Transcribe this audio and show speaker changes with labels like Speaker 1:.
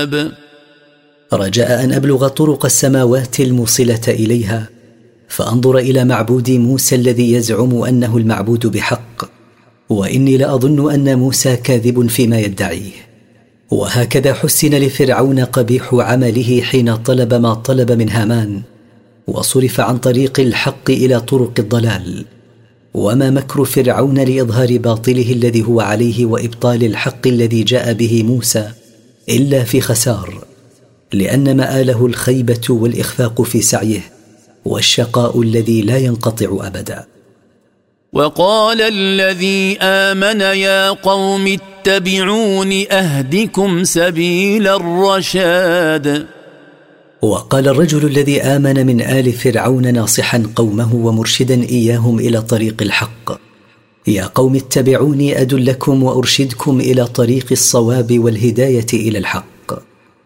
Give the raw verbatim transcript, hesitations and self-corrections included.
Speaker 1: رجاء أن أبلغ طرق السماوات الموصلة إليها فأنظر إلى معبود موسى الذي يزعم أنه المعبود بحق، وإني لأظن أن موسى كاذب فيما يدعيه. وهكذا حسن لفرعون قبيح عمله حين طلب ما طلب من هامان، وصرف عن طريق الحق إلى طرق الضلال. وما مكر فرعون لإظهار باطله الذي هو عليه وإبطال الحق الذي جاء به موسى إلا في خسار، لأن مآله الخيبة والإخفاق في سعيه والشقاء الذي لا ينقطع أبدا.
Speaker 2: وقال الذي آمن يا قوم اتبعون أهدكم سبيل الرشاد.
Speaker 1: وقال الرجل الذي آمن من آل فرعون ناصحا قومه ومرشدا إياهم إلى طريق الحق: يا قوم اتبعوني أدلكم وأرشدكم إلى طريق الصواب والهداية إلى الحق.